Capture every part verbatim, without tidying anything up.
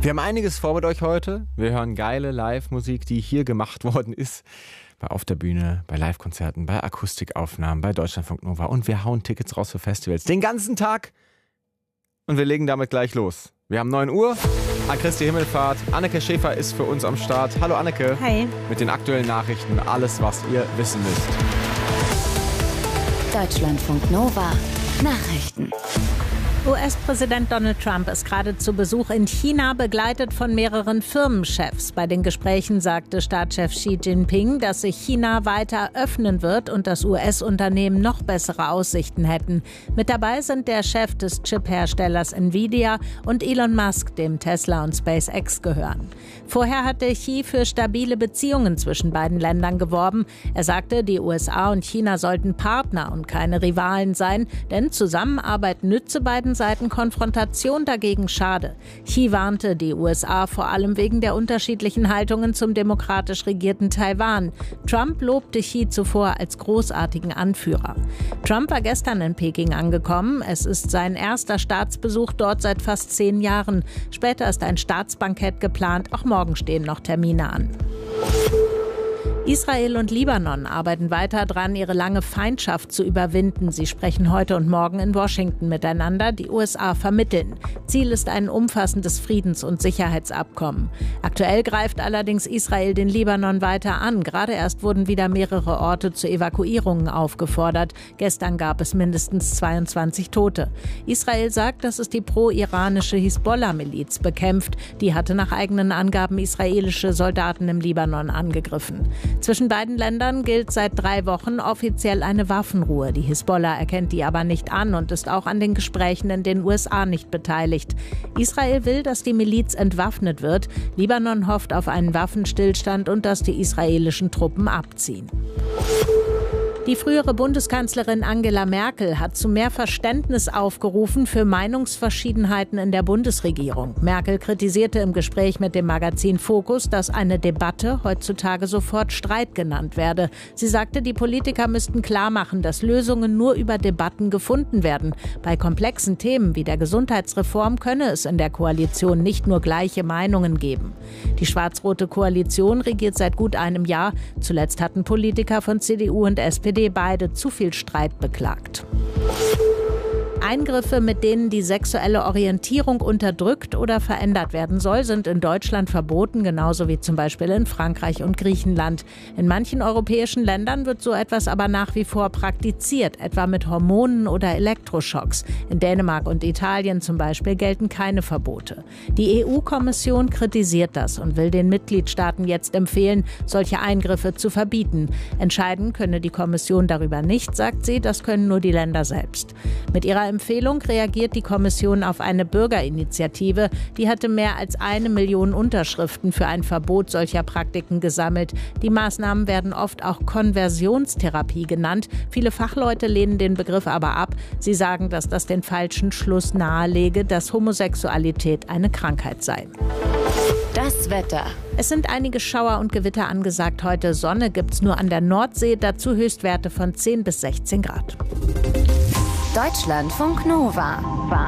Wir haben einiges vor mit euch heute. Wir hören geile Live-Musik, die hier gemacht worden ist. Bei Auf der Bühne, bei Live-Konzerten, bei Akustikaufnahmen, bei Deutschlandfunk Nova. Und wir hauen Tickets raus für Festivals. Den ganzen Tag. Und wir legen damit gleich los. Wir haben neun Uhr. An Christi Himmelfahrt. Anneke Schäfer ist für uns am Start. Hallo Anneke. Hi. Mit den aktuellen Nachrichten. Alles, was ihr wissen müsst. Deutschlandfunk Nova. Nachrichten. U S-Präsident Donald Trump ist gerade zu Besuch in China, begleitet von mehreren Firmenchefs. Bei den Gesprächen sagte Staatschef Xi Jinping, dass sich China weiter öffnen wird und dass U S-Unternehmen noch bessere Aussichten hätten. Mit dabei sind der Chef des Chip-Herstellers Nvidia und Elon Musk, dem Tesla und SpaceX gehören. Vorher hatte Xi für stabile Beziehungen zwischen beiden Ländern geworben. Er sagte, die U S A und China sollten Partner und keine Rivalen sein, denn Zusammenarbeit nütze beiden Seiten, Konfrontation dagegen schade. Xi warnte die U S A vor allem wegen der unterschiedlichen Haltungen zum demokratisch regierten Taiwan. Trump lobte Xi zuvor als großartigen Anführer. Trump war gestern in Peking angekommen. Es ist sein erster Staatsbesuch dort seit fast zehn Jahren. Später ist ein Staatsbankett geplant. Auch morgen stehen noch Termine an. Israel und Libanon arbeiten weiter dran, ihre lange Feindschaft zu überwinden. Sie sprechen heute und morgen in Washington miteinander. Die U S A vermitteln. Ziel ist ein umfassendes Friedens- und Sicherheitsabkommen. Aktuell greift allerdings Israel den Libanon weiter an. Gerade erst wurden wieder mehrere Orte zu Evakuierungen aufgefordert. Gestern gab es mindestens zweiundzwanzig Tote. Israel sagt, dass es die pro-iranische Hisbollah-Miliz bekämpft. Die hatte nach eigenen Angaben israelische Soldaten im Libanon angegriffen. Zwischen beiden Ländern gilt seit drei Wochen offiziell eine Waffenruhe. Die Hisbollah erkennt die aber nicht an und ist auch an den Gesprächen in den U S A nicht beteiligt. Israel will, dass die Miliz entwaffnet wird. Libanon hofft auf einen Waffenstillstand und dass die israelischen Truppen abziehen. Die frühere Bundeskanzlerin Angela Merkel hat zu mehr Verständnis aufgerufen für Meinungsverschiedenheiten in der Bundesregierung. Merkel kritisierte im Gespräch mit dem Magazin Focus, dass eine Debatte heutzutage sofort Streit genannt werde. Sie sagte, die Politiker müssten klarmachen, dass Lösungen nur über Debatten gefunden werden. Bei komplexen Themen wie der Gesundheitsreform könne es in der Koalition nicht nur gleiche Meinungen geben. Die schwarz-rote Koalition regiert seit gut einem Jahr. Zuletzt hatten Politiker von C D U und S P D beide zu viel Streit beklagt. Eingriffe, mit denen die sexuelle Orientierung unterdrückt oder verändert werden soll, sind in Deutschland verboten, genauso wie zum Beispiel in Frankreich und Griechenland. In manchen europäischen Ländern wird so etwas aber nach wie vor praktiziert, etwa mit Hormonen oder Elektroschocks. In Dänemark und Italien zum Beispiel gelten keine Verbote. Die E U-Kommission kritisiert das und will den Mitgliedstaaten jetzt empfehlen, solche Eingriffe zu verbieten. Entscheiden könne die Kommission darüber nicht, sagt sie, das können nur die Länder selbst. Mit ihrer Empfehlung reagiert die Kommission auf eine Bürgerinitiative. Die hatte mehr als eine Million Unterschriften für ein Verbot solcher Praktiken gesammelt. Die Maßnahmen werden oft auch Konversionstherapie genannt. Viele Fachleute lehnen den Begriff aber ab. Sie sagen, dass das den falschen Schluss nahelege, dass Homosexualität eine Krankheit sei. Das Wetter. Es sind einige Schauer und Gewitter angesagt heute. Sonne gibt's nur an der Nordsee, dazu Höchstwerte von zehn bis sechzehn Grad. Deutschlandfunk Nova.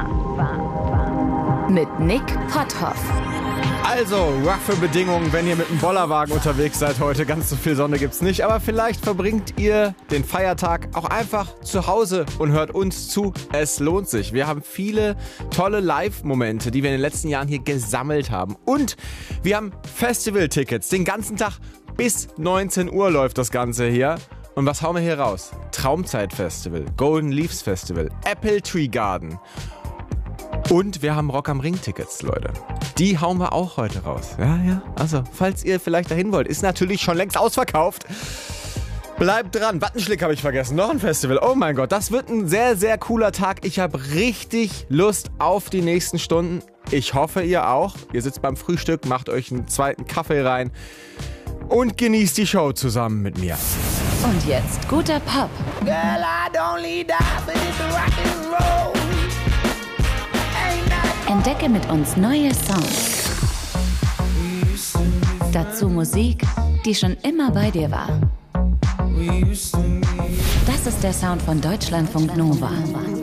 Mit Nick Potthoff. Also, roughe Bedingungen, wenn ihr mit dem Bollerwagen unterwegs seid heute. Ganz so viel Sonne gibt's nicht, aber vielleicht verbringt ihr den Feiertag auch einfach zu Hause und hört uns zu. Es lohnt sich. Wir haben viele tolle Live-Momente, die wir in den letzten Jahren hier gesammelt haben. Und wir haben Festival-Tickets. Den ganzen Tag bis neunzehn Uhr läuft das Ganze hier. Und was hauen wir hier raus? Traumzeit-Festival, Golden Leaves Festival, Apple Tree Garden. Und wir haben Rock am Ring-Tickets, Leute. Die hauen wir auch heute raus. Ja, ja. Also, falls ihr vielleicht dahin wollt, ist natürlich schon längst ausverkauft. Bleibt dran. Wattenschlick habe ich vergessen. Noch ein Festival. Oh mein Gott, das wird ein sehr, sehr cooler Tag. Ich habe richtig Lust auf die nächsten Stunden. Ich hoffe, ihr auch. Ihr sitzt beim Frühstück, macht euch einen zweiten Kaffee rein und genießt die Show zusammen mit mir. Und jetzt guter Pop. Girl, I'd only die for this rock and roll. Entdecke mit uns neue Songs. Dazu Musik, die schon immer bei dir war. Das ist der Sound von Deutschlandfunk Nova.